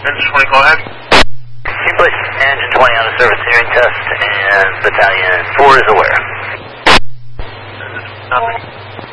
Engine 20, go ahead. You put engine 20 on a service hearing test, and battalion 4 is aware. Nothing.